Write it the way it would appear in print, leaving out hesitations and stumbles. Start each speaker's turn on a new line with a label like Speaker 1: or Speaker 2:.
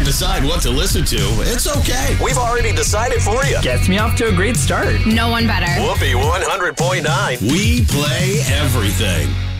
Speaker 1: can't decide what to listen to, it's okay. We've already decided for you.
Speaker 2: Gets me off to a great start.
Speaker 3: No one better.
Speaker 1: Whoopee 100.9. We play everything.